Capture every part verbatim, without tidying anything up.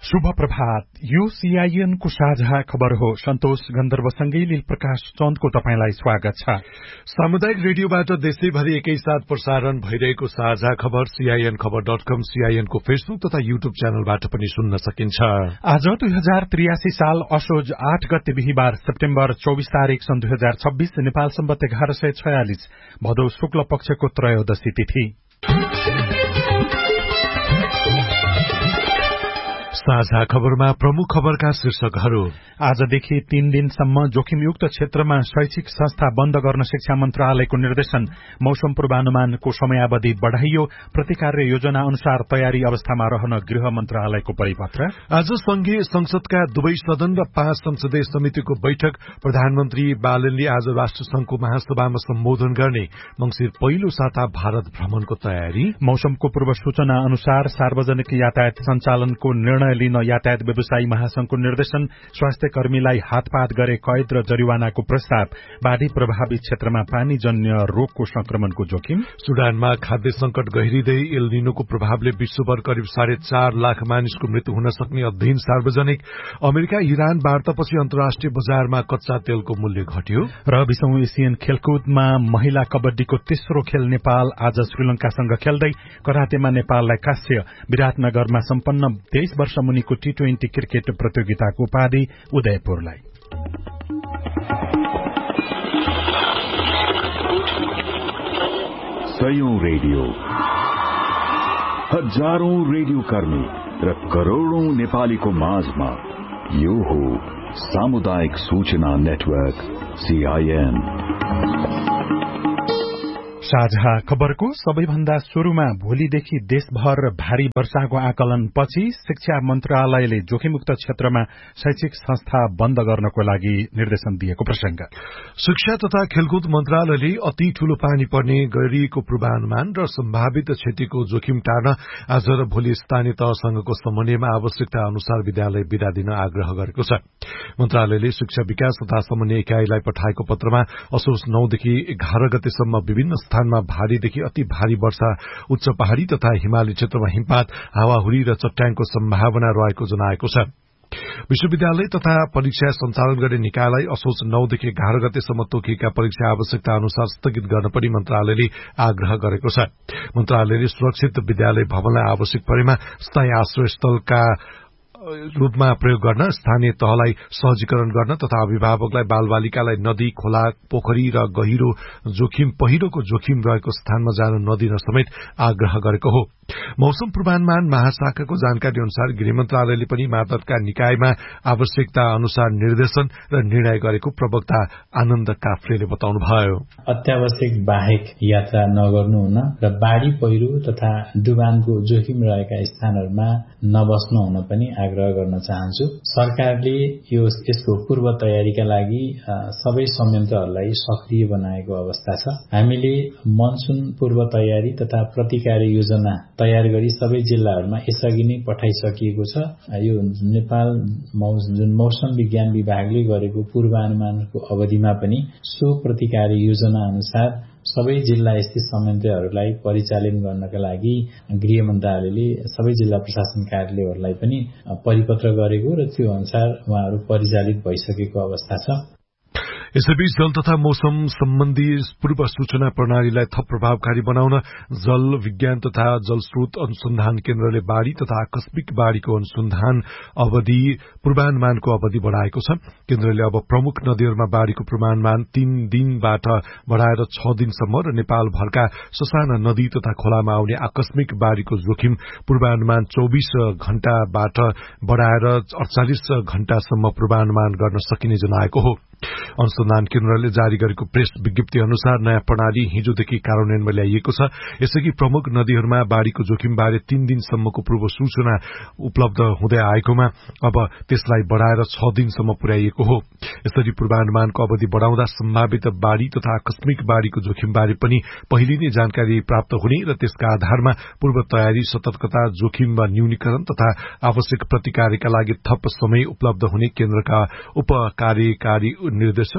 शुभ प्रभात। यो सीआईएन को साझा खबर हो। सन्तोष गन्धर्वसँगै लील प्रकाश चन्दको तपाईंलाई स्वागत छ। सामुदायिक रेडियोबाट देशैभरि एकैसाथ प्रसारण भइरहेको साझा खबर सीआईएन खबर डट कम, सीआईएन को फेसबुक तथा युट्युब च्यानलबाट पनि सुन्न सकिन्छ। आज दुई हजार त्रियासी साल असोज आठ गते बिहिबार सेप्टेम्बर चौबीस तारीक सन् दुई हजार छब्बीस, नेपाल सम्बत एघार सय छयालिस, भदौ शुक्ल पक्षको त्रयोदशी तिथि। साझा खबरमा प्रमुख खबरका शीर्षकहरू। आजदेखि तीन दिनसम्म जोखिमयुक्त क्षेत्रमा शैक्षिक संस्था बन्द गर्न शिक्षा मन्त्रालयको निर्देशन। मौसम पूर्वानुमानको समयावधि बढ़ाइयो। प्रतिकार्य योजना अनुसार तयारी अवस्थामा रहन गृह मन्त्रालयको परिपत्र। आज संघीय संसदका दुवै सदन र पाँच संसदीय समितिको बैठक। प्रधानमन्त्री बालनले आज राष्ट्रसंघको महासभामा सम्बोधन गर्ने। मंसिर पहिलो साता भारत भ्रमणको तयारी। मौसमको पूर्व सूचना अनुसार सार्वजनिक यातायात सञ्चालनको निर्णय लिन यातायात व्यवसायी महासंघको निर्देशन। स्वास्थ्य कर्मीलाई हातपात गरे कैद र जरिवानाको प्रस्ताव। बाढ़ी प्रभावित क्षेत्रमा पानीजन्य रोगको संक्रमणको जोखिम। सुडानमा खाद्य संकट गहिरिँदै एल निनोको प्रभावले विश्वभर करिब साढे चार लाख मानिसको मृत्यु हुन सक्ने अध्ययन सार्वजनिक। अमेरिका इरान वार्तापछि अन्तर्राष्ट्रिय बजारमा कच्चा तेलको मूल्य घट्यो। र बीसौं एसियन खेलकुदमा महिला कबड्डीको तेस्रो खेल नेपाल आज श्रीलंकासँग खेल्दै। करातेमा नेपाललाई कांस्य। विराटनगरमा सम्पन्न तेइस वर्ष मुनिको टी ट्वेन्टी क्रिकेट प्रतियोगिताको उपाधि उदयपुरलाई। सयौं रेडियो, हजारौं रेडियो कर्मी र करोड़ौं नेपालीको माझमा यो हो सामुदायिक सूचना नेटवर्क सीआईएन। साझा खबरको सबैभन्दा शुरूमा भोलिदेखि देशभर भारी वर्षाको आकलन पछि शिक्षा मन्त्रालयले जोखिममुक्त क्षेत्रमा शैक्षिक संस्था बन्द गर्नको लागि निर्देशन दिएको प्रसंग। शिक्षा तथा खेलकुद मन्त्रालयले अति ठूलो पानी पर्ने गरिएको पूर्वानुमान र सम्भावित क्षतिको जोखिम टार्न आज र भोलि स्थानीय तहसँगको समन्वयमा आवश्यकता अनुसार विद्यालय विदा दिन आग्रह गरेको छ। मन्त्रालयले शिक्षा विकास तथा समन्वय इकाइलाई पठाएको पत्रमा असोज नौदेखि एघार गतेसम्म विभिन्न स्थानमा भारीदेखि अति भारी वर्षा, उच्च पहाड़ी तथा हिमाली क्षेत्रमा हिमपात, हावाहुरी र चट्याङको सम्भावना रहेको जनाएको छ। विश्वविद्यालय तथा परीक्षा सञ्चालन गर्ने निकायलाई असोज नौदेखि एघार गतेसम्म तोकिएका परीक्षा आवश्यकता अनुसार स्थगित गर्न पनि मन्त्रालयले आग्रह गरेको छ। मन्त्रालयले सुरक्षित विद्यालय भवनलाई आवश्यक परेमा स्थायी आश्रयस्थलका रूपमा प्रयोग गर्न, स्थानीय तहलाई सहजीकरण गर्न तथा अभिभावकलाई बालबालिकालाई नदी, खोला, पोखरी र गहिरो जोखिम पहिरोको जोखिम रहेको स्थानमा जान नदिन समेत आग्रह गरेको हो। मौसम पूर्वानुमान महाशाखाको जानकारी अनुसार गृह मन्त्रालयले पनि मातहतका निकायमा आवश्यकता अनुसार निर्देशन र निर्णय गरेको प्रवक्ता आनन्द काफ्रेले बताउनुभयो। अत्यावश्यक बाहेक यात्रा नगर्नु हुन र बाढ़ी पहिरो तथा डुबानको जोखिम रहेका स्थानहरूमा नबस्नु हुन पनि आग्रह गर्न चाहन्छु। सरकारले यो यसको पूर्व तयारीका लागि सबै संयन्त्रहरूलाई सक्रिय बनाएको अवस्था छ। हामीले मनसुन पूर्व तयारी तथा प्रतिकार योजना तयार गरी सबै जिल्लाहरूमा यसअघि नै पठाइसकिएको छ। यो नेपाल जुन मौसम विज्ञान विभागले गरेको पूर्वानुमानको अवधिमा पनि सो प्रतिकार योजना अनुसार सबै जिल्ला स्थित संयन्त्रहरूलाई परिचालन गर्नका लागि गृह मन्त्रालयले सबै जिल्ला प्रशासन कार्यालयहरूलाई पनि परिपत्र गरेको र त्यो अनुसार उहाँहरू परिचालित भइसकेको अवस्था छ। यसैबीच जल तथा मौसम सम्बन्धी पूर्व सूचना प्रणालीलाई थप प्रभावकारी बनाउन जल विज्ञान तथा जलस्रोत अनुसन्धान केन्द्रले बाढ़ी तथा आकस्मिक बाढ़ीको अनुसन्धान अवधि पूर्वानुमानको अवधि बढ़ाएको छ। केन्द्रले अब प्रमुख नदीहरूमा बाढ़ीको पूर्वानुमान तीन दिनबाट बढ़ाएर छ दिनसम्म र नेपालभरका ससाना नदी तथा खोलामा आउने आकस्मिक बाढ़ीको जोखिम पूर्वानुमान चौबीस घण्टाबाट बढ़ाएर अड़चालिस घण्टासम्म पूर्वानुमान गर्न सकिने जनाएको हो। अनुसन्धान केन्द्रले जारी गरेको प्रेस विज्ञप्ति अनुसार नयाँ प्रणाली हिजोदेखि कार्यान्वयनमा ल्याइएको छ। यसअघि प्रमुख नदीहरूमा बाढ़ीको जोखिमबारे तीन दिनसम्मको पूर्व सूचना उपलब्ध हुँदै आएकोमा अब त्यसलाई बढ़ाएर छ दिनसम्म पुर्याइएको हो। यसरी पूर्वानुमानको अवधि बढ़ाउँदा सम्भावित बाढ़ी तथा आकस्मिक बाढ़ीको जोखिमबारे पनि पहिले नै जानकारी प्राप्त हुने र त्यसका आधारमा पूर्व तयारी, सतर्कता, जोखिम न्यूनीकरण तथा आवश्यक प्रतिकारका लागि थप समय उपलब्ध हुने केन्द्रका उप कार्यकारी निर्देशक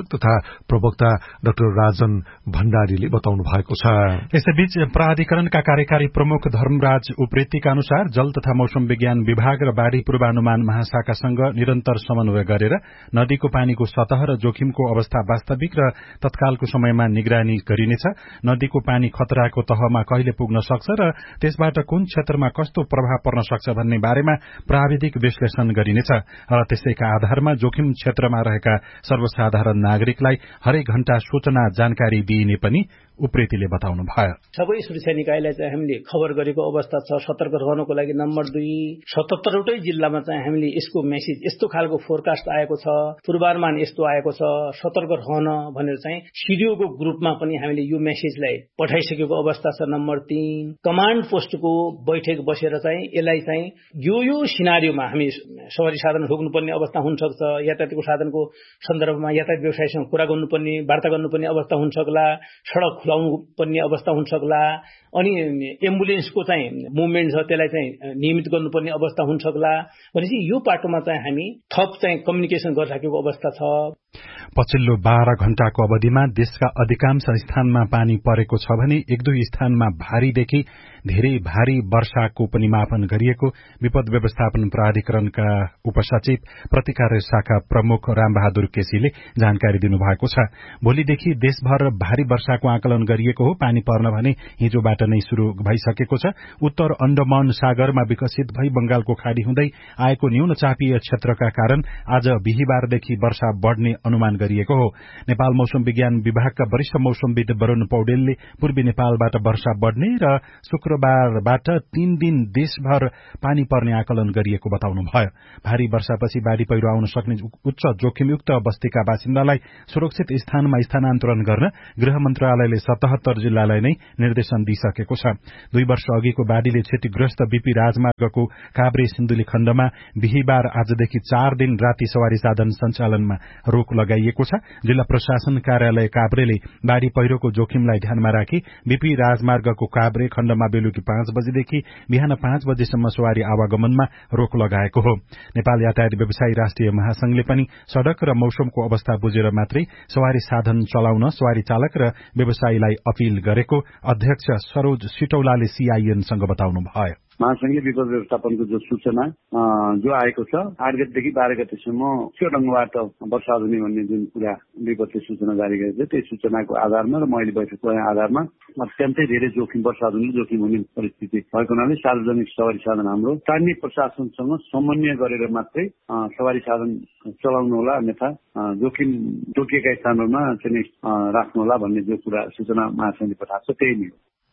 तथा प्रवक्ता डाक्टर राजन भण्डारीले बताउनु भएको छ। यसैबीच प्राधिकरणका कार्यकारी प्रमुख धर्मराज उप्रेतीका अनुसार जल तथा मौसम विज्ञान विभाग र बाढ़ी पूर्वानुमान महाशाखासँग निरन्तर समन्वय गरेर नदीको पानीको सतह र जोखिमको अवस्था वास्तविक र तत्कालको समयमा निगरानी गरिनेछ। नदीको पानी खतराको तहमा कहिले पुग्न सक्छ र त्यसबाट कुन क्षेत्रमा कस्तो प्रभाव पर्न सक्छ भन्ने बारेमा प्राविधिक विश्लेषण गरिनेछ र त्यसैका आधारमा जोखिम क्षेत्रमा रहेका सर्वसाधारण नागरिकलाई हरेक घण्टा सूचना जानकारी दिइने पनि उप्रेतीले बताउनु भयो। सबै सुरक्षा निकायलाई चाहिँ हामीले खबर गरेको अवस्था छ। सतर्क रहनको लागि नम्बर दुई सतहत्तरवटै जिल्लामा चाहिँ हामीले यसको मेसेज यस्तो खालको फोरकास्ट आएको छ, पूर्वानुमान यस्तो आएको छ, सतर्क रहन भनेर चाहिँ सिडिओको ग्रुपमा पनि हामीले यो मेसेजलाई पठाइसकेको अवस्था छ। नम्बर तीन कमाण्ड पोस्टको बैठक बसेर चाहिँ यसलाई चाहिँ यो यो सिनारियोमा हामी सवारी साधन रोक्नुपर्ने अवस्था हुन सक्छ, यातायातको साधनको सन्दर्भमा यातायात व्यवसायसँग कुरा गर्नुपर्ने वार्ता गर्नुपर्ने अवस्था हुन सक्ला, सडक खुलाउनु पर्ने अवस्था हुन सक्ला, अनि एम्बुलेन्सको चाहिँ मुभमेन्ट छ त्यसलाई चाहिँ नियमित गर्नुपर्ने अवस्था हुन सक्ला भनेपछि यो पाटोमा चाहिँ हामी थप चाहिँ कम्युनिकेसन गरिराखेको अवस्था छ। पछिल्लो बाह्र घण्टाको अवधिमा देशका अधिकांश स्थानमा पानी परेको छ भने एक दुई स्थानमा भारीदेखि धेरै भारी वर्षाको पनि मापन गरिएको विपद व्यवस्थापन प्राधिकरणका उपसचिव प्रतिकार शाखा प्रमुख रामबहादुर केसीले जानकारी दिनुभएको छ। भोलिदेखि देशभर भारी वर्षाको आकलन गरिएको हो। पानी पर्न भने हिजोबाट नै शुरू भइसकेको छ। उत्तर अण्डमान सागरमा विकसित भई बंगालको खाड़ी हुँदै आएको न्यून चापीय क्षेत्रका कारण आज बिहीबारदेखि वर्षा बढ़ने अनुमान गरिएको हो। नेपाल मौसम विज्ञान विभागका वरिष्ठ मौसमविद वरूण पौडेलले पूर्वी नेपालबाट वर्षा बढ़ने र शुक्रबारबाट तीन दिन देशभर पानी पर्ने आकलन गरिएको बताउनुभयो। भारी वर्षापछि बाढ़ी पहिरो आउन सक्ने उच्च जोखिमयुक्त बस्तीका बासिन्दालाई सुरक्षित स्थानमा स्थानान्तरण गर्न गृह मन्त्रालयले सतहत्तर जिल्लालाई नै निर्देशन दिइसकेको छ। दुई वर्ष अघिको बाढ़ीले क्षतिग्रस्त बीपी राजमार्गको काभ्रे सिन्धुली खण्डमा बिहीबार आजदेखि चार दिन राति सवारी साधन सञ्चालनमा रोक लगाइएको छ। जिल्ला प्रशासन कार्यालय काभ्रेले बाढ़ी पहिरोको जोखिमलाई ध्यानमा राखी बीपी राजमार्गको काभ्रे खण्डमा बेलुकी पाँच बजेदेखि बिहान पाँच बजेसम्म सवारी आवागमनमा रोक लगाएको हो। नेपाल यातायात व्यवसायी राष्ट्रिय महासंघले पनि सड़क र मौसमको अवस्था बुझेर मात्रै सवारी साधन चलाउन सवारी चालक र व्यवसायीलाई अपील गरेको अध्यक्ष सरोज सिटौलाले सीआईएनसँग बताउनु भयो। महासंघीय विपद व्यवस्थापनको जो सूचना जो आएको छ आठ गतेदेखि बाह्र गतेसम्म के ढंगबाट वर्षा हुने भन्ने जुन कुरा विपदले सूचना जारी गरेको छ त्यही सूचनाको आधारमा र मैले बैठक गरेको आधारमा अत्यन्तै धेरै जोखिम वर्षा हुने जोखिम हुने परिस्थिति भएको हुनाले सार्वजनिक सवारी साधन हाम्रो स्थानीय प्रशासनसँग समन्वय गरेर मात्रै सवारी साधन चलाउनु होला, अन्यथा जोखिम जोकिएका स्थानहरूमा चाहिँ राख्नु होला भन्ने जो कुरा सूचना महासंघले पठाएको छ त्यही नै हो।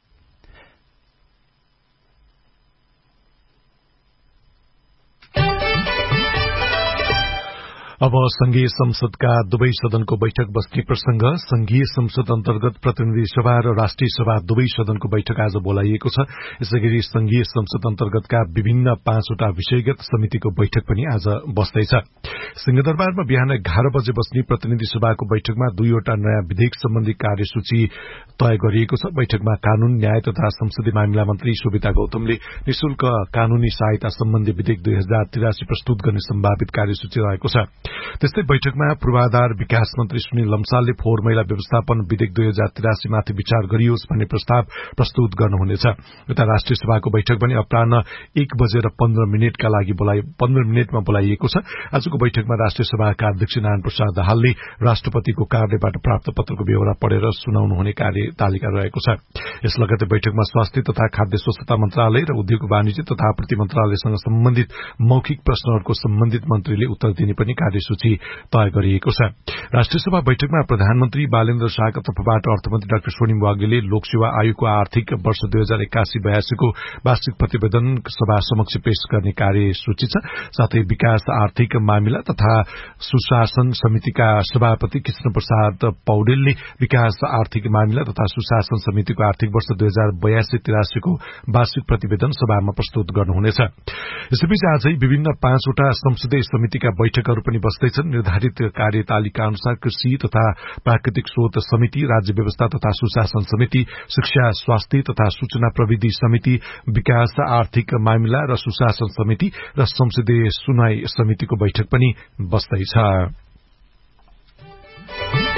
अब संघीय संसदका दुवै सदनको बैठक बस्ने प्रसंग। संघीय संसद अन्तर्गत प्रतिनिधि सभा र राष्ट्रिय सभा दुवै सदनको बैठक आज बोलाइएको छ। यसैगरी संघीय संसद अन्तर्गतका विभिन्न पाँचवटा विषयगत समितिको बैठक पनि आज बस्दैछ। सिंहदरबारमा बिहान एघार बजे बस्ने प्रतिनिधि सभाको बैठकमा दुईवटा नयाँ विधेयक सम्बन्धी कार्यसूची तय गरिएको छ। बैठकमा कानून, न्याय तथा संसदीय मामिला मन्त्री शोभिता गौतमले निशुल्क कानूनी सहायता सम्बन्धी विधेयक दुई हजार तिरासी प्रस्तुत गर्ने सम्भावित कार्यसूची रहेको छ। त्यस्तै बैठकमा पूर्वाधार विकास मन्त्री सुनिल लम्सालले फोहोर मैला व्यवस्थापन विधेयक दुई हजार तिरासी माथि विचार गरियोस् भन्ने प्रस्ताव प्रस्तुत गर्नुहुनेछ। यता राष्ट्रिय सभाको बैठक पनि अपराह्न एक बजेर पन्ध्र मिनटका लागि बोलाइ पन्ध्र मिनटमा बोलाइएको छ। आजको बैठकमा राष्ट्रिय सभाका अध्यक्ष नारायण प्रसाद दाहालले राष्ट्रपतिको कार्यालयबाट प्राप्त पत्रको ब्यौरा पढेर सुनाउनु हुने कार्यतालिका रहेको छ। यस लगतै बैठकमा स्वास्थ्य तथा खाद्य स्वच्छता मन्त्रालय र उद्योग वाणिज्य तथा आपूर्ति मन्त्रालयसँग सम्बन्धित मौखिक प्रश्नहरूको सम्बन्धित मन्त्रीले उत्तर दिने पनि कार्यसूची तय गरिएको छ। राष्ट्रिय सभा बैठकमा प्रधानमन्त्री बालेन्द्र शाहका तर्फबाट अर्थमन्त्री डाक्टर स्वर्णिम वाग्लेले लोकसेवा आयोगको आर्थिक वर्ष दुई हजार एक्कासी बयासीको वार्षिक प्रतिवेदन सभा समक्ष पेश गर्ने कार्यसूची छ। साथै विकास आर्थिक मामिला तथा सुशासन समितिका सभापति कृष्ण प्रसाद पौडेलले विकास आर्थिक मामिला तथा सुशासन समितिको आर्थिक वर्ष दुई हजार बयासी तिरासीको वार्षिक प्रतिवेदन सभामा प्रस्तुत गर्नुहुनेछ। यसैबीच आजै विभिन्न पाँचवटा संसदीय समितिका बैठकहरू पनि बस्दैछन्। निर्धारित कार्यतालिका अनुसार कृषि तथा प्राकृतिक स्रोत समिति, राज्य व्यवस्था तथा सुशासन समिति, शिक्षा, स्वास्थ्य तथा सूचना प्रविधि समिति, विकास आर्थिक मामिला र सुशासन समिति र संसदीय सुनवाई समितिको बैठक पनि बस्दैछ।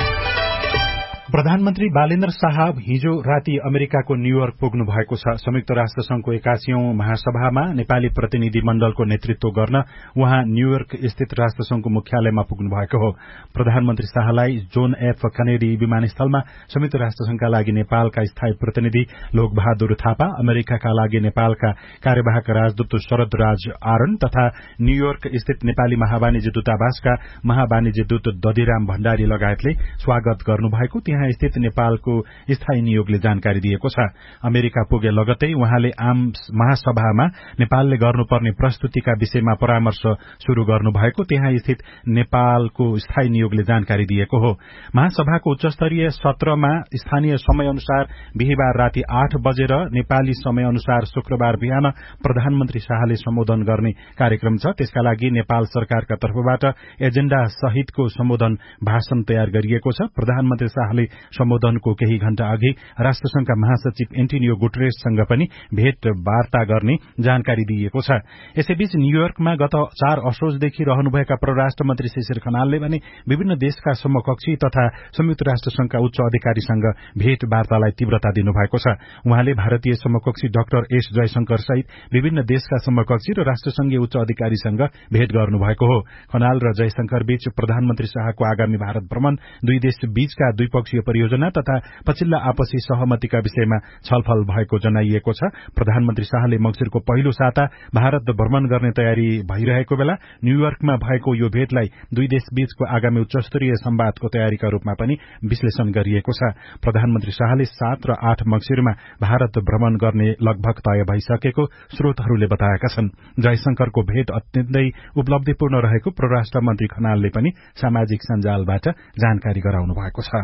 प्रधानमन्त्री बालेन्द्र शाह हिजो राति अमेरिकाको न्यूयोर्क पुग्नु भएको छ। संयुक्त राष्ट्र संघको एकासीऔं महासभामा नेपाली प्रतिनिधि मण्डलको नेतृत्व गर्न उहाँ न्यूयोर्क स्थित राष्ट्र संघको मुख्यालयमा पुग्नु भएको हो। प्रधानमन्त्री शाहलाई जोन एफ कनेडी विमानस्थलमा संयुक्त राष्ट्र संघका लागि नेपालका स्थायी प्रतिनिधि लोकबहादुर थापा, अमेरिकाका लागि नेपालका कार्यवाहक राजदूत शरद राज आरण तथा न्यूयोर्क स्थित नेपाली महावाणिज्य दूतावासका महावाणिज्य दूत दधिराम भण्डारी लगायतले स्वागत गर्नुभएको त्यहाँ स्थित नेपालको स्थायी नियोगले जानकारी दिएको छ। अमेरिका पुगे लगतै उहाँले आम महासभामा नेपालले गर्नुपर्ने प्रस्तुतिका विषयमा परामर्श शुरू गर्नुभएको त्यहाँ स्थित नेपालको स्थायी नियोगले जानकारी दिएको हो। महासभाको उच्चस्तरीय सत्रमा स्थानीय समय अनुसार बिहिबार राति आठ बजेर नेपाली समय अनुसार शुक्रबार बिहान प्रधानमन्त्री शाहले सम्बोधन गर्ने कार्यक्रम छ। त्यसका लागि नेपाल सरकारका तर्फबाट एजेण्डा सहितको सम्बोधन भाषण तयार गरिएको छ। प्रधानमन्त्री शाहले सम्बोधनको केही घण्टा अघि राष्ट्रसंघका महासचिव एन्टोनियो गुटेरेससँग पनि भेटवार्ता गर्ने जानकारी दिइएको छ। यसैबीच न्यूयोर्कमा गत चार असोजदेखि रहनुभएका परराष्ट्र मन्त्री शिशिर खनालले भने विभिन्न देशका समकक्षी तथा संयुक्त राष्ट्र संघका उच्च अधिकारीसँग भेटवार्तालाई तीव्रता दिनुभएको छ। उहाँले भारतीय समकक्षी डाक्टर एस जयशंकर सहित विभिन्न देशका समकक्षी र राष्ट्रसंघीय उच्च अधिकारीसँग भेट गर्नुभएको हो। खनाल र जयशंकर बीच प्रधानमन्त्री शाहको आगामी भारत भ्रमण, दुई देश बीचका द्विपक्षीय परियोजना तथा पछिल्ला आपसी सहमतिका विषयमा छलफल भएको जनाइएको छ। प्रधानमन्त्री शाहले मंसिरको पहिलो साता भारत भ्रमण गर्ने तयारी भइरहेको बेला न्यूयोर्कमा भएको यो भेटलाई दुई देश बीचको आगामी उच्चस्तरीय संवादको तयारीका रूपमा पनि विश्लेषण गरिएको छ। प्रधानमन्त्री शाहले सात र आठ मंसिरमा भारत भ्रमण गर्ने लगभग तय भइसकेको स्रोतहरूले बताएका छन्। जयशंकरको भेट अत्यन्तै उपलब्धिपूर्ण रहेको परराष्ट्र मन्त्री खनालले पनि सामाजिक सञ्जालबाट जानकारी गराउनु भएको छ।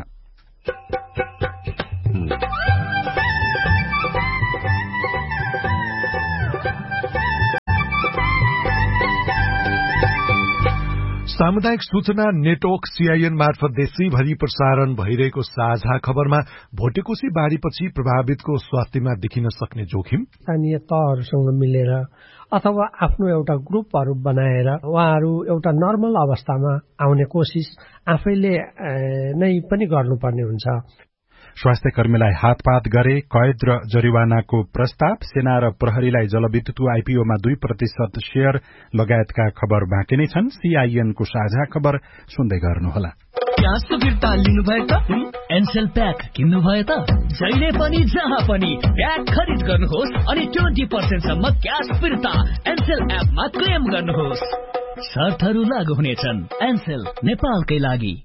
सामुदायिक सूचना नेटवर्क सीआईएन मार्फत देशैभरि प्रसारण भइरहेको साझा खबरमा भोटेकोशी बाढ़ीपछि प्रभावितको स्वास्थ्यमा देखिन सक्ने जोखिम, स्थानीय तहहरूसँग मिलेर अथवा आफ्नो एउटा ग्रुपहरू बनाएर उहाँहरू एउटा नर्मल अवस्थामा आउने कोसिस आफैले नै पनि गर्नुपर्ने हुन्छ। स्वास्थ्य कर्मीलाई हातपात गरे, कैद र जरिवानाको प्रस्ताव, सेना र प्रहरीलाई जलविद्युत आईपीओमा दुई प्रतिशत शेयर लगायतका खबर बाँकी नै छन्। सीआईएनको साझा खबर सुन्दै गर्नुहोला। क्यासको फिर्ता लिनुभयो त? एनसेल प्याक किन्नुभयो त? जहिले पनि जहाँ पनि प्याक खरिद गर्नुहोस् अनि ट्वेन्टी पर्सेन्ट सम्म क्यास फिर्ता एनसेल एपमा क्लेम गर्नुहोस्। शर्तहरू लागू हुनेछन्। एनसेल, नेपालकै लागि।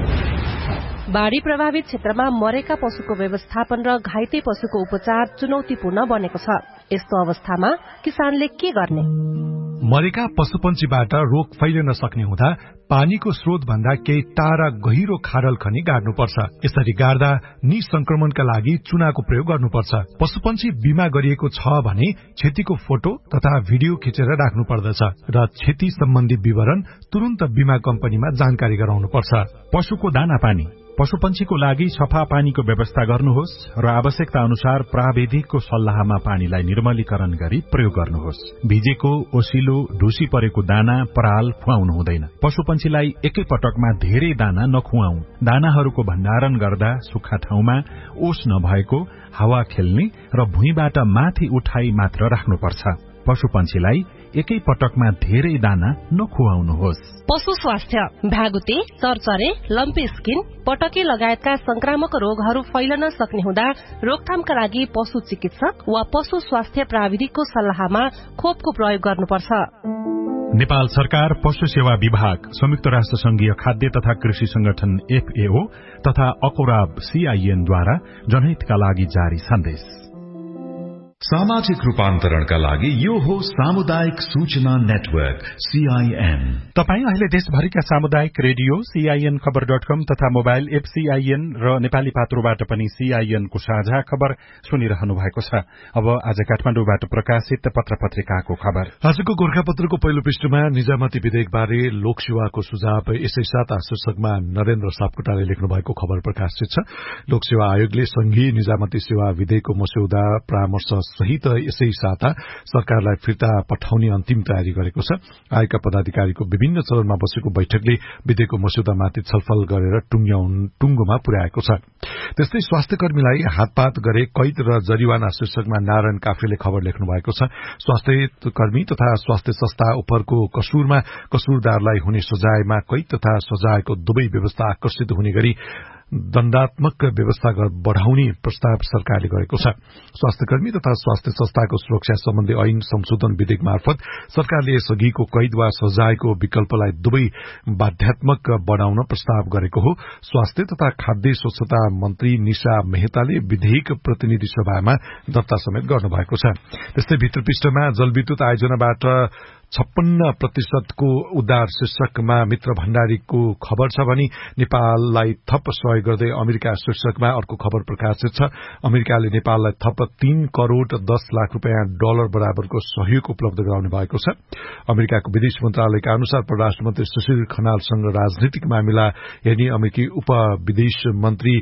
बाढ़ी प्रभावित क्षेत्रमा मरेका पशुको व्यवस्थापन र घाइते पशुको उपचार चुनौतीपूर्ण बनेको छ। यस्तो अवस्थामा किसानले के गर्ने? मरेका पशुपन्छीबाट रोग फैलिन सक्ने हुँदा पानीको स्रोत भन्दा केही टाढा गहिरो खाडल खनी गाड्नुपर्छ। यसरी गाड्दा निसंक्रमणका लागि चुनाको प्रयोग गर्नुपर्छ। पशुपन्छी बिमा गरिएको छ भने क्षतिको फोटो तथा भिडियो खिचेर राख्नु पर्दछ र क्षति सम्बन्धी विवरण तुरन्त बिमा कम्पनीमा जानकारी गराउनुपर्छ। पशुको दाना पानी, पशुपन्छीको लागि सफा पानीको व्यवस्था गर्नुहोस् र आवश्यकता अनुसार प्राविधिकको सल्लाहमा पानीलाई निर्मलीकरण गरी प्रयोग गर्नुहोस्। भिजेको, ओसिलो, ढुसी परेको दाना, पराल खुवाउनु हुँदैन। पशुपन्छीलाई एकै पटकमा धेरै दाना नखुवाऊ। दानाहरूको भण्डारण गर्दा सुक्खा ठाउँमा, ओस नभएको, हावा खेल्ने र भुइँबाट माथि उठाई मात्र राख्नुपर्छ। पशुपन्छीलाई एकै पटकमा धेरै दाना नखुवाउनुहोस्। पशु स्वास्थ्य, भ्यागुते, चरचरे, लम्पी स्किन, पटके लगायतका संक्रामक रोगहरू फैलन सक्ने हुँदा रोकथामका लागि पशु चिकित्सक वा पशु स्वास्थ्य प्राविधिकको सल्लाहमा खोपको प्रयोग गर्नुपर्छ। नेपाल सरकार, पशु सेवा विभाग, संयुक्त राष्ट्र संघीय खाद्य तथा कृषि संगठन एफएओ तथा अकोराब सीआईएनद्वारा जनहितका लागि जारी सन्देश। सामाजिक रूपान्तरणका लागि यो हो सामुदायिक सूचना नेटवर्क सीआईएन। तपाईँ अहिले देशभरिका सामुदायिक रेडियो सीआईएन खबर डट कम तथा मोबाइल एप सीआईएन र नेपाली पात्रोबाट पनि सीआईएनको साझा खबर सुनिरहनु भएको छ। अब आज काठमाडौँबाट प्रकाशित पत्र पत्रिकाको खबर। आजको गोर्खापत्रको पहिलो पृष्ठमा निजामती विधेयकबारे लोकसेवाको सुझाव यसै साथ शीर्षकमा नरेन्द्र सापकोटाले लेख्नु भएको खबर प्रकाशित छ। लोकसेवा आयोगले संघीय निजामती सेवा विधेयकको मस्यौदा परामर्श सहित यसै साता सरकारलाई फिर्ता पठाउने अन्तिम तयारी गरेको छ। आयोगका पदाधिकारीको विभिन्न चरणमा बसेको बैठकले विधेयकको मस्यौदामाथि छलफल गरेर टुङ्गोमा पुर्याएको छ। त्यस्तै स्वास्थ्य कर्मीलाई हातपात गरे कैद र जरिवाना शीर्षकमा नारायण काफ्रेले खबर लेख्नु भएको छ। स्वास्थ्य कर्मी तथा स्वास्थ्य संस्था उपरको कसूरमा कसूरदारलाई हुने सजायमा कैद तथा सजायको दुवै व्यवस्था आकर्षित हुने गरी दण्डात्मक व्यवस्था बढ़ाउने प्रस्ताव सरकारले गरेको छ। स्वास्थ्य कर्मी तथा स्वास्थ्य संस्थाको सुरक्षा सम्बन्धी ऐन संशोधन विधेयक मार्फत सरकारले यसअघिको कैद वा सजायको विकल्पलाई दुवै बाध्यात्मक बढ़ाउन प्रस्ताव गरेको हो। स्वास्थ्य तथा खाद्य स्वच्छता मन्त्री निशा मेहताले विधेयक प्रतिनिधि सभामा दर्ता समेत गर्नुभएको छ। त्यस्तै भित्रपृष्ठमा जलविद्युत आयोजनाबाट छप्पन्न प्रतिशतको उद्धार शीर्षकमा मित्र भण्डारीको खबर छ भने नेपाललाई थप सहयोग गर्दै अमेरिका शीर्षकमा अर्को खबर प्रकाशित छ। अमेरिकाले नेपाललाई थप तीन करोड़ दस लाख रूपियाँ डलर बराबरको सहयोग उपलब्ध गराउने भएको छ। अमेरिकाको विदेश मन्त्रालयका अनुसार परराष्ट्र मन्त्री सुशील खनालसँग राजनीतिक मामिला हेर्ने अमेरिकी उप विदेश मन्त्री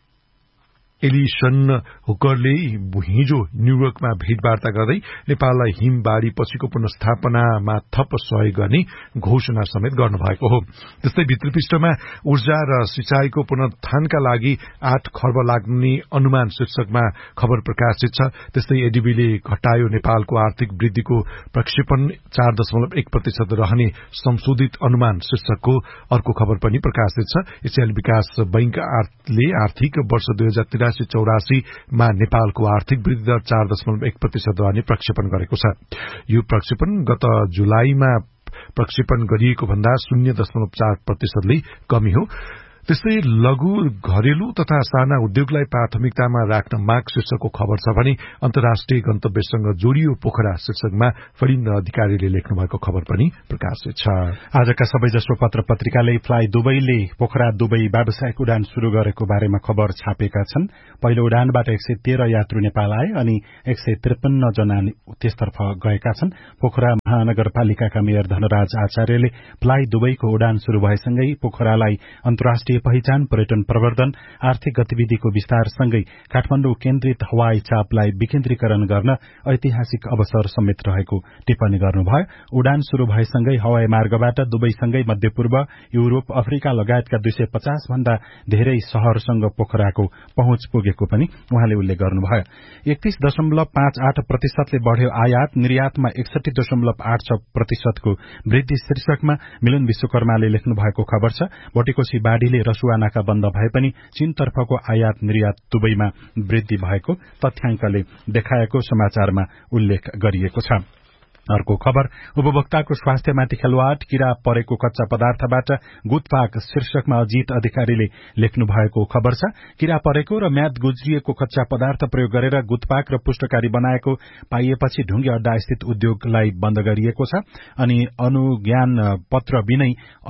एलिसन हुकरले हिजो न्यूयोर्कमा भेटवार्ता गर्दै नेपाललाई हिमबाढ़ी पछिको पुनर्स्थापनामा थप सहयोग गर्ने घोषणा समेत गर्नुभएको हो। त्यस्तै भित्रपृष्ठमा ऊर्जा र सिंचाईको पुनरुत्थानका लागि आठ खर्ब लाग्ने अनुमान शीर्षकमा खबर प्रकाशित छ। त्यस्तै एडीबीले घटायो नेपालको आर्थिक वृद्धिको प्रक्षेपण चार दशमलव एक प्रतिशत रहने संशोधित अनुमान शीर्षकको अर्को खबर पनि प्रकाशित छ। एसियाली विकास बैंकले आर्थिक वर्ष दुई हजार तिरासी चौरासीमा नेपालको आर्थिक वृद्धि दर चार दशमलव एक प्रतिशत रहने प्रक्षेपण गरेको छ। यो प्रक्षेपण गत जुलाईमा प्रक्षेपण गरिएको भन्दा शून्य दशमलव चार प्रतिशतले कमी हो। त्यस्तै लघु घरेलु तथा साना उद्योगलाई प्राथमिकतामा राख्न माग शीर्षकको खबर छ भने अन्तर्राष्ट्रिय गन्तव्यसँग जोडियो पोखरा शीर्षकमा फरिन्द अधिकारीले लेख्नु भएको खबर पनि प्रकाशित छ। आजका सबैजसो पत्र पत्रिकाले फ्लाइ दुबईले पोखरा दुबई व्यावसायिक उडान शुरू गरेको बारेमा खबर छापेका छन्। पहिलो उडानबाट एक सय तेह्र यात्रु नेपाल आए अनि एक सय त्रिपन्न जना त्यसतर्फ गएका छन्। पोखरा महानगरपालिकाका मेयर धनराज आचार्यले फ्लाइ दुबईको उडान शुरू भएसँगै पोखरालाई अन्तर्राष्ट्रिय पहिचान, पर्यटन प्रवर्धन, आर्थिक गतिविधिको विस्तारसँगै काठमाडौँ केन्द्रित हवाई चापलाई विकेन्द्रीकरण गर्न ऐतिहासिक अवसर समेत रहेको टिप्पणी गर्नुभयो। उडान शुरू भएसँगै हवाई मार्गबाट दुबईसँगै मध्यपूर्व, युरोप, अफ्रिका लगायतका दुई सय पचास भन्दा धेरै शहरसँग पोखराको पहुँच पुगेको पनि उहाँले उल्लेख गर्नुभयो। एकतीस दशमलव पाँच आठ प्रतिशतले बढ़्यो आयात, निर्यातमा एकसठी दशमलव आठ छ प्रतिशतको वृद्धि शीर्षकमा मिलन विश्वकर्माले लेख्नु भएको खबर छ। भोटेकोशी बाढ़ीले रसुवानाका बन्द भए पनि चीनतर्फको आयात निर्यात दुबईमा वृद्धि भएको तथ्याङ्कले देखाएको समाचारमा उल्लेख गरिएको छ। अर्को खबर उपभोक्ताको स्वास्थ्यमाथि खेलवाड, किरा परेको कच्चा पदार्थबाट गुटपाक शीर्षकमा अजित अधिकारीले लेख्नु भएको खबर छ। किरा परेको र म्याद गुज्रिएको कच्चा पदार्थ प्रयोग गरेर गुटपाक र पुष्टकारी बनाएको पाइएपछि ढुङ्गे अड्डा स्थित उद्योगलाई बन्द गरिएको छ अनि अनुज्ञान पत्र बिनै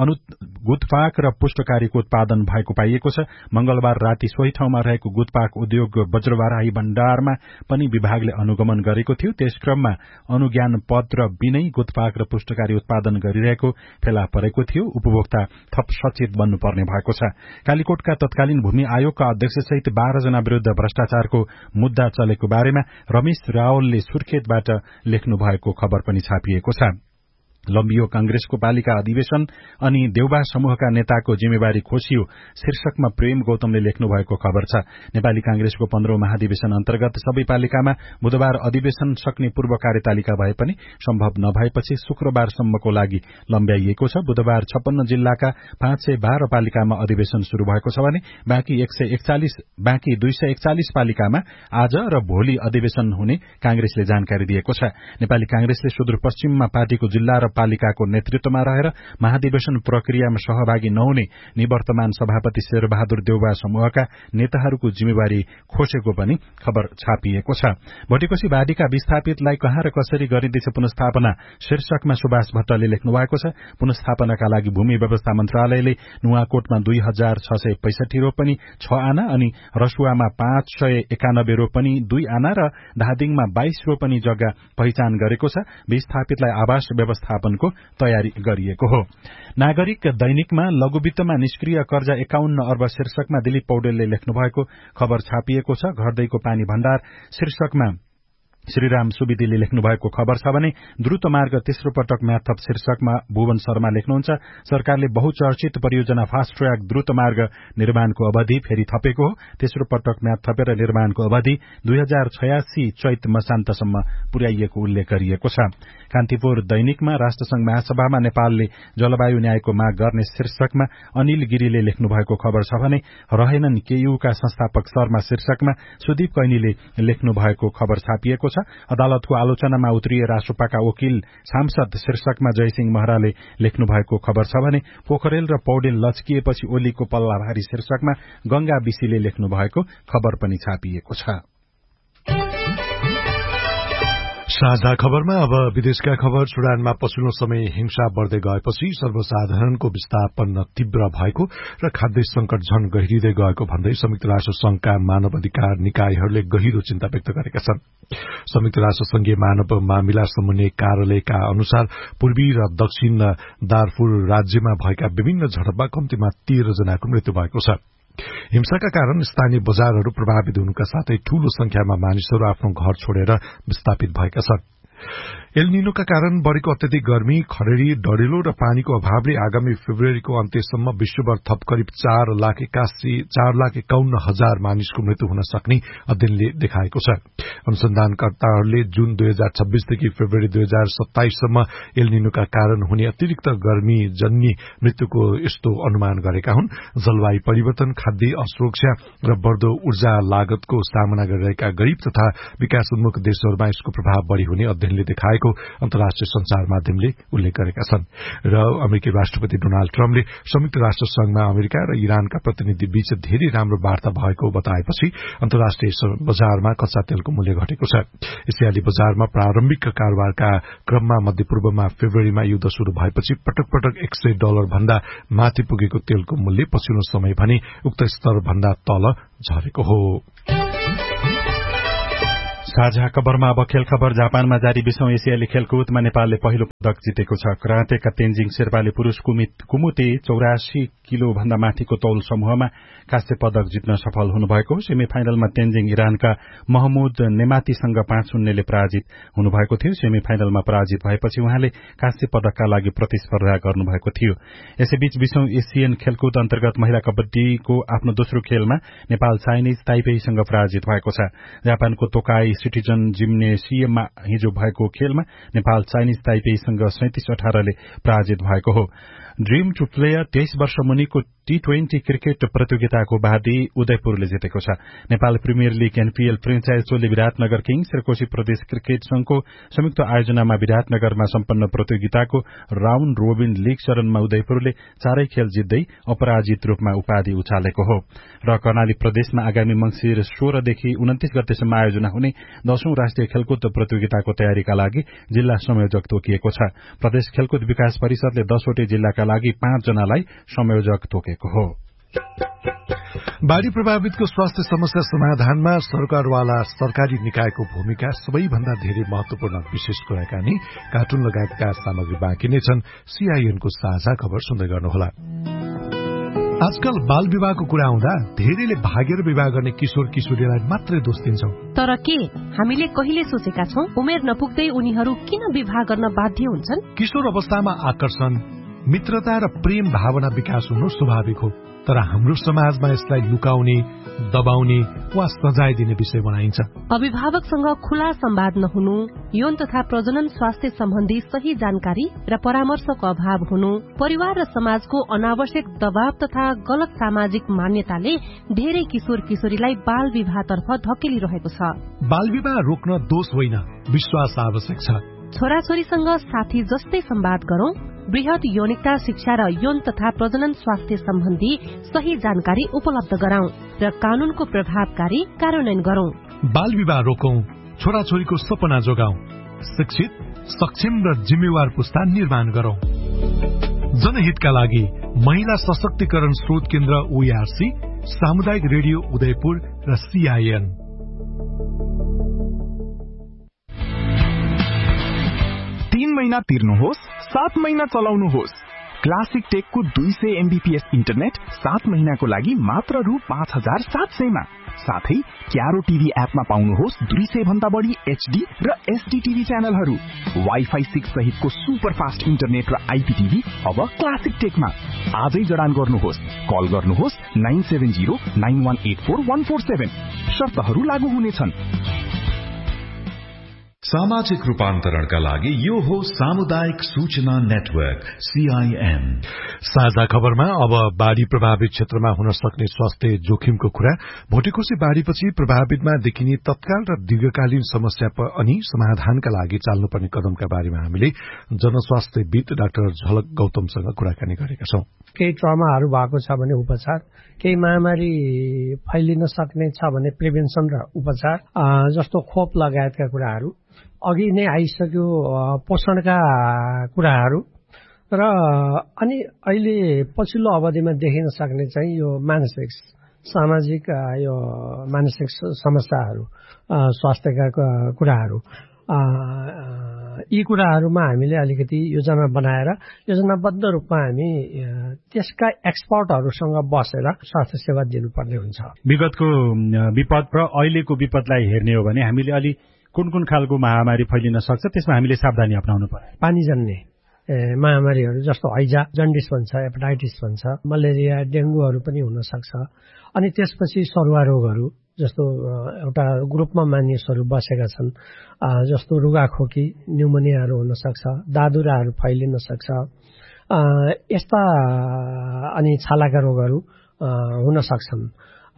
गुटपाक र पुष्टकारीको उत्पादन भएको पाइएको छ। मंगलबार राति सोही ठाउँमा रहेको गुटपाक उद्योग वज्रवाराही भण्डारमा पनि विभागले अनुगमन गरेको थियो। त्यसक्रममा अनुज्ञान पत्र बिनै गुटपाक र पुष्टकारी उत्पादन गरिरहेको फेला परेको थियो। उपभोक्ता थप सचेत बन्नुपर्ने भएको छ। कालीकोटका तत्कालीन भूमि आयोगका अध्यक्षसहित बाह्र जना विरूद्ध भ्रष्टाचारको मुद्दा चलेको बारेमा रमेश रावलले सुर्खेतबाट लेख्नु भएको खबर पनि छापिएको छ। लम्बियो कांग्रेसको पालिका अधिवेशन अनि देउबा समूहका नेताको जिम्मेवारी खोसियो शीर्षकमा प्रेम गौतमले लेख्नु भएको खबर छ। नेपाली कांग्रेसको पन्ध्रौं महाधिवेशन अन्तर्गत सबै पालिकामा बुधबार अधिवेशन सक्ने पूर्व कार्यतालिका भए पनि सम्भव नभएपछि शुक्रबारसम्मको लागि लम्ब्याइएको छ। बुधबार छप्पन्न जिल्लाका पाँच सय बाह्र पालिकामा अधिवेशन शुरू भएको छ भने बाँकी एक सय एकचालिस बाँकी दुई सय एकचालिस पालिकामा आज र भोलि अधिवेशन हुने कांग्रेसले जानकारी दिएको छ। नेपाली कांग्रेसले सुदूरपश्चिममा पार्टीको जिल्ला र पालिकाको नेतृत्वमा रहेर महाधिवेशन प्रक्रियामा सहभागी नहुने निवर्तमान सभापति शेरबहादुर देउबा समूहका नेताहरूको जिम्मेवारी खोसेको पनि खबर छापिएको छ। भोटेकोशी बाढीका विस्थापितलाई कहाँ र कसरी गरिँदैछ पुनस्थापना शीर्षकमा सुभाष भट्टले लेख्नु भएको छ। पुनस्थापनाका लागि भूमि व्यवस्था मन्त्रालयले नुवाकोटमा दुई हजार छ सय पैंसठी रोपनी छ आना अनि रसुवामा पाँच सय एकानब्बे रोपनी दुई आना र धादिङमा बाइस रोपनी जग्गा पहिचान गरेको छ। विस्थापितलाई आवास व्यवस्थापनको तयारी गरिएको हो। नागरिक दैनिकमा लघुवित्तमा निष्क्रिय कर्जा एकाउन्न अर्ब शीर्षकमा दिलीप पौडेलले लेख्नु भएको खबर छापिएको छ। घट्दैको पानी भण्डार शीर्षकमा श्रीराम सुवेदीले लेख्नु भएको खबर छ भने द्रुत मार्ग तेस्रो पटक म्याथप शीर्षकमा भुवन शर्मा लेख्नुहुन्छ सरकारले बहुचर्चित परियोजना फास्ट ट्र्याक द्रुत मार्ग निर्माणको अवधि फेरि थपेको हो। तेस्रो पटक म्याथ थपेर निर्माणको अवधि दुई हजार छयासी चैत मसान्तसम्म पुर्याइएको उल्लेख गरिएको छ। कान्तिपुर दैनिकमा राष्ट्रसंघ महासभामा नेपालले जलवायु न्यायको माग गर्ने शीर्षकमा अनिल गिरीले लेख्नु भएको खबर छ भने रहेनन् केयुका संस्थापक शर्मा शीर्षकमा सुदीप कैनीले लेख्नु भएको खबर छापिएको छ। अदालतको आलोचनामा उत्रिए राष्ट्रपाका वकिल सांसद शीर्षकमा जयसिंह महराले लेख्नु भएको खबर छ भने पोखरेल र पौडेल लचकिएपछि ओलीको पल्ला भारी शीर्षकमा गंगा बिसीले लेख्नु भएको खबर पनि छापिएको छ। साझा खबरमा अब विदेशका खबर। सुडानमा पछिल्लो समय हिंसा बढ्दै गएपछि सर्वसाधारणको विस्थापन तीव्र भएको र खाद्य संकट झन गहिरिँदै गएको भन्दै संयुक्त राष्ट्र संघका मानव अधिकार निकायहरूले गहिरो चिन्ता व्यक्त गरेका छन्। संयुक्त राष्ट्र संघीय मानव मामिला समन्वय कार्यालयका अनुसार पूर्वी र दक्षिण दारफुर राज्यमा भएका विभिन्न झडपमा कम्तीमा तेह्र जनाको मृत्यु भएको छ। हिंसाका कारण स्थानीय बजारहरू प्रभावित हुनुका साथै ठूलो संख्यामा मानिसहरू आफ्नो घर छोडेर विस्थापित भएका छन्। एल निनोका कारण बढ़ेको अत्यधिक गर्मी, खडेरी, डढेलो र पानीको अभावले आगामी फेब्रुअरीको अन्त्यसम्म विश्वभर थप करिब चार लाख एकासी चार लाख एकाउन्न हजार मानिसको मृत्यु हुन सक्ने अध्ययनले देखाएको छ। अनुसन्धानकर्ताहरूले जुन दुई हजार छब्बीसदेखि फेब्रुअरी दुई हजार सत्ताइससम्म एल निनोका कारण हुने अतिरिक्त गर्मी जन्य मृत्युको यस्तो अनुमान गरेका हुन्। जलवायु परिवर्तन, खाद्य असुरक्षा र बढ़दो ऊर्जा लागतको सामना गरिरहेका गरीब तथा विकासोन्मुख देशहरूमा यसको प्रभाव बढ़ी हुने अध्ययनले देखाएको अन्तर्राष्ट्रिय संचार माध्यमले उल्लेख गरेका छन्। र अमेरिकी राष्ट्रपति डोनाल्ड ट्रम्पले संयुक्त राष्ट्र संघमा अमेरिका र इरानका प्रतिनिधि बीच धेरै राम्रो वार्ता भएको बताएपछि अन्तर्राष्ट्रिय बजारमा कच्चा तेलको मूल्य घटेको छ। एसियाली बजारमा प्रारम्भिक कारोबारका क्रममा मध्यपूर्वमा फेब्रुअरीमा युद्ध शुरू भएपछि पटक पटक एक सय डलर भन्दा माथि पुगेको तेलको मूल्य पछिल्लो समय भने उक्त स्तर भन्दा तल झरेको हो। साझा खबरमा अब खेल खबर। जापानमा जारी बीसौं एसियाली खेलकुदमा नेपालले पहिलो पदक जितेको छ। करातेका तेन्जिङ शेर्पाले पुरूष कुमुते चौरासी किलो भन्दा माथिको तौल समूहमा काँस्य पदक जित्न सफल हुनुभएको हो। सेमी फाइनलमा तेन्जिङ इरानका महमुद नेमातीसँग पाँच शून्यले पराजित हुनुभएको थियो। सेमी फाइनलमा पराजित भएपछि उहाँले काँस्य पदकका लागि प्रतिस्पर्धा गर्नुभएको थियो। यसैबीच बीसौं एसियन खेलकुद अन्तर्गत महिला कबड्डीको आफ्नो दोस्रो खेलमा नेपाल चाइनिज ताइपेईसँग पराजित भएको छ। जापानको तोकाई सिटिजन जिम्नेसियममा हिजो भएको खेलमा नेपाल चाइनिज ताइपेईसँग सैंतीस अठारले पराजित भएको हो। ड्रीम टू प्लेयर तेइस वर्ष मुनिको टी ट्वेन्टी क्रिकेट प्रतियोगिताको बाँधी उदयपुरले जितेको छ। Nepal premier league NPL franchise टोली विराटनगर किङ्स र कोशी प्रदेश क्रिकेट संघको संयुक्त आयोजनामा विराटनगरमा सम्पन्न प्रतियोगिताको राउण्ड रोबिन लीग चरणमा उदयपुरले चारै खेल जित्दै अपराजित रूपमा उपाधि उचालेको हो। र कर्णाली प्रदेशमा आगामी मंसिर सोह्रदेखि उन्तिस गतेसम्म आयोजना हुने दशौं राष्ट्रिय खेलकुद प्रतियोगिताको तयारीका लागि जिल्ला संयोजक तोकिएको छ। प्रदेश खेलकुद विकास परिषदले दसवटै जिल्लाका लागि पाँच जनालाई संयोजक तोकेको हो। बाढ़ी प्रभावितको स्वास्थ्य समस्या समाधानमा सरकारवाला सरकारी निकायको भूमिका सबैभन्दा धेरै महत्वपूर्ण विशेष कुराकानी, कार्टुन लगायतका सामग्री बाँकी नै छन्। सीआईएनको साझा खबर सुन्दै गर्नुहोला। आजकल बाल विवाहको कुरा आउँदा धेरैले भागेर विवाह गर्ने किशोर किशोरीलाई मात्रै दोष दिन्छौं। तर के हामीले कहिले सोचेका छौं उमेर नपुग्दै उनीहरू किन विवाह गर्न बाध्य हुन्छन्? किशोर अवस्थामा आकर्षण, मित्रता र प्रेम भावना विकास हुनु स्वाभाविक हो, तर हाम्रो समाजमा यसलाई लुकाउने, दबाउने वा सजाय दिने विषय बनाइन्छ। अभिभावकसँग खुला संवाद नहुनु, यौन तथा प्रजनन स्वास्थ्य सम्बन्धी सही जानकारी र परामर्शको अभाव हुनु, परिवार र समाजको अनावश्यक दबाव तथा गलत सामाजिक मान्यताले धेरै किशोर किशोरीलाई बाल विवाहतर्फ धकेलिरहेको छ। बाल विवाह रोक्न दोष होइन, विश्वास आवश्यक छ। छोराछोरीसँग साथी जस्तै संवाद गरौं, वृहत यौनिकता शिक्षा र यौन तथा प्रजनन स्वास्थ्य सम्बन्धी सही जानकारी उपलब्ध गराउँ र कानूनको प्रभावकारी कार्यान्वयन गरौं। बाल विवाह रोकौं, छोराछोरीको सपना जोगाउँ, शिक्षित, सक्षम र जिम्मेवार पुस्ता निर्माण गरौं। जनहितका लागि महिला सशक्तिकरण स्रोत केन्द्र ओईआरसी, सामुदायिक रेडियो उदयपुर र सीआईएन। तीन महीना तिर्नुहोस्, सात महीना चलाउनुहोस्। क्लासिक टेकको दुई सय एमबीपीएस इन्टरनेट सात महिनाको लागि मात्र रु पाँच हजार सात सयमा। साथै क्यारो टिभी एपमा पाउनुहोस् दुई सय भन्दा बढी एचडी र एसडी टिभी च्यानलहरू। वाइफाई सिक्स सहितको सुपर फास्ट इन्टरनेट र आइपीटिभी अब क्लासिक टेकमा। आजै जडान गर्नुहोस्। कल गर्नुहोस् nine seven zero nine one eight four one four seven. शर्तहरू लागू हुनेछन्। सामाजिक रूपान्तरणका लागि यो हो सामुदायिक सूचना नेटवर्क सीआईएन। साझा खबरमा अब बाढ़ी प्रभावित क्षेत्रमा हुन सक्ने स्वास्थ्य जोखिमको कुरा। भोटेकोशी बाढ़ीपछि प्रभावितमा देखिने तत्काल र दीर्घकालीन समस्या अनि समाधानका लागि चाल्नुपर्ने कदमका बारेमा हामीले जनस्वास्थ्यविद डाक्टर झलक गौतमसँग कुराकानी गरेका छौं। केही ट्रमा भएको छ भने उपचार, केही महामारी फैलिन सक्ने छ भने प्रिभेन्सन र उपचार, जस्तो खोप लगायतका कुराहरू अघि नै आइसक्यो। पोषणका कुराहरू र अनि अहिले पछिल्लो अवधिमा देखिन सक्ने चाहिँ यो मानसिक सामाजिक यो मानसिक समस्याहरू, स्वास्थ्यका कुराहरू, यी कुराहरूमा हामीले अलिकति योजना बनाएर योजनाबद्ध रूपमा हामी त्यसका एक्सपर्टहरूसँग बसेर स्वास्थ्य सेवा दिनुपर्ने हुन्छ। विगतको विपद र अहिलेको विपदलाई हेर्ने हो भने हामीले अलि कुन कुन खालको महामारी फैलिन सक्छ, त्यसमा हामीले सावधानी अपनाउनु पर्यो। पानीजन्य महामारीहरू जस्तो हैजा, जन्डिस भन्छ, हेपाटाइटिस भन्छ, मलेरिया, डेंगूहरू पनि हुन सक्छ। अनि त्यसपछि सरुवा रोगहरू जस्तो एउटा ग्रुपमा मानिसहरू बसेका छन्, जस्तो रुगाखोकी, न्युमोनियाहरू हुन सक्छ, दादुराहरू फैलिन सक्छ, यस्ता अनि छालाका रोगहरू हुन सक्छन्।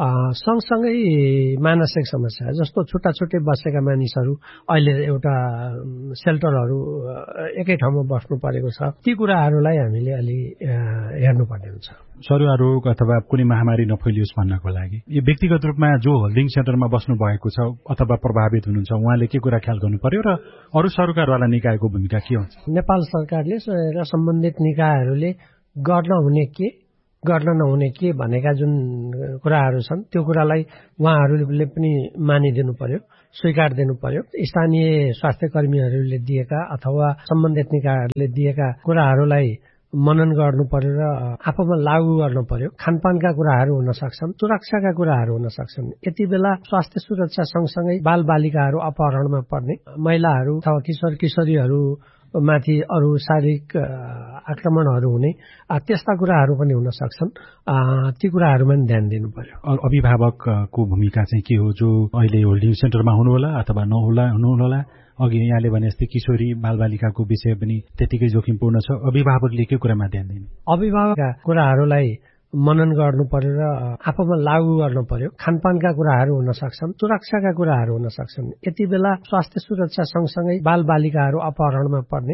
सँगसँगै मानसिक समस्या जस्तो छुट्टा छुट्टै बसेका मानिसहरू अहिले एउटा सेल्टरहरू एकै ठाउँमा बस्नु परेको छ, ती कुराहरूलाई हामीले अलि हेर्नुपर्ने हुन्छ। सरुवा रोग अथवा कुनै महामारी नफैलियोस् भन्नको लागि यो व्यक्तिगत रूपमा जो होल्डिङ सेन्टरमा बस्नु भएको छ अथवा प्रभावित हुनुहुन्छ उहाँले के कुरा ख्याल गर्नु पर्यो र अरू सरकारवाला निकायको भूमिका के हुन्छ? नेपाल सरकारले र सम्बन्धित निकायहरूले गर्न हुने के गर्न नहुने के भनेका जुन कुराहरू छन् त्यो कुरालाई उहाँहरूले पनि मानिदिनु पर्यो, स्वीकार दिनु पर्यो। स्थानीय स्वास्थ्य कर्मीहरूले दिएका अथवा सम्बन्धित निकायहरूले दिएका कुराहरूलाई मनन गर्नु पर्यो र आफूमा लागू गर्नु पर्यो। खानपानका कुराहरू हुन सक्छन्, सुरक्षाका कुराहरू हुन सक्छन्। यति बेला स्वास्थ्य सुरक्षा सँगसँगै बाल बालिकाहरू अपहरणमा पर्ने, महिलाहरू अथवा किशोर किशोरीहरू माथि अरू शारीरिक आक्रमणहरू हुने, त्यस्ता कुराहरू पनि हुन सक्छन्। ती कुराहरूमा पनि ध्यान दिनु पर्यो। अभिभावकको भूमिका चाहिँ के हो, जो अहिले होल्डिङ सेन्टरमा हुनुहोला अथवा नहोला हुनुहोला? अघि यहाँले भने जस्तै किशोरी बालबालिकाको विषय पनि त्यतिकै जोखिमपूर्ण छ, अभिभावकले के कुरामा ध्यान दिनु? अभिभावकका कुराहरूलाई मनन गर्नु पर्यो र आफूमा लागू गर्नु पर्यो। खानपानका कुराहरू हुन सक्छन्, सुरक्षाका कुराहरू हुन सक्छन्। यति बेला स्वास्थ्य सुरक्षा सँगसँगै बाल बालिकाहरू अपहरणमा पर्ने,